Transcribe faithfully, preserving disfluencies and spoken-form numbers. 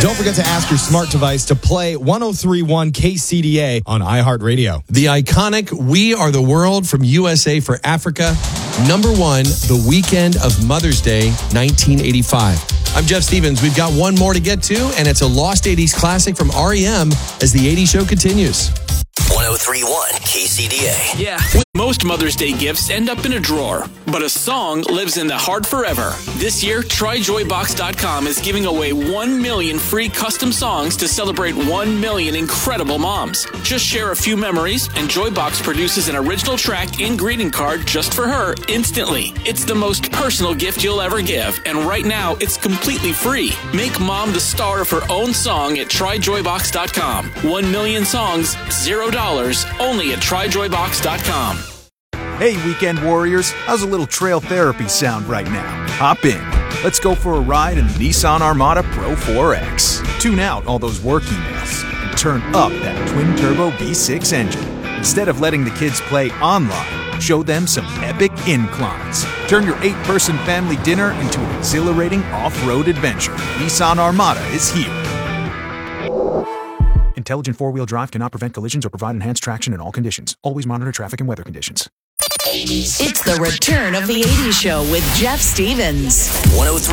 Don't forget to ask your smart device to play one oh three point one K C D A on iHeartRadio. The iconic We Are the World from U S A for Africa. Number one, the weekend of Mother's Day, nineteen eighty-five. I'm Jeff Stevens. We've got one more to get to, and it's a lost eighties classic from R E M as the eighties show continues. one oh three point one K C D A. Yeah, most Mother's Day gifts end up in a drawer, but a song lives in the heart forever. This year, try joy box dot com is giving away one million free custom songs to celebrate one million incredible moms. Just share a few memories, and Joybox produces an original track and greeting card just for her instantly. It's the most personal gift you'll ever give, and right now, it's completely free. Make mom the star of her own song at try joy box dot com. One million songs, zero dollars, only at try joy box dot com. Hey, weekend warriors, how's a little trail therapy sound right now? Hop in. Let's go for a ride in the Nissan Armada Pro four X. Tune out all those work emails and turn up that twin-turbo V six engine. Instead of letting the kids play online, show them some epic inclines. Turn your eight-person family dinner into an exhilarating off-road adventure. Nissan Armada is here. Intelligent four-wheel drive cannot prevent collisions or provide enhanced traction in all conditions. Always monitor traffic and weather conditions. It's the return of the eighties show with Jeff Stevens. one oh three